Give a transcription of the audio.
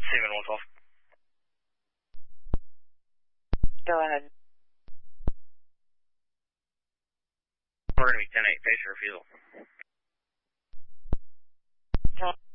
Seaman 112. Go ahead. We're going to be 10-8, face your refusal.